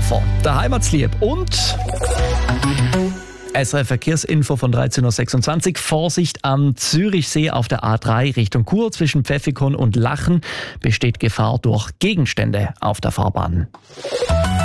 Koffer, der Heimatslieb und SRF Verkehrsinfo von 13.26 Uhr. Vorsicht am Zürichsee auf der A3 Richtung Chur zwischen Pfäffikon und Lachen besteht Gefahr durch Gegenstände auf der Fahrbahn.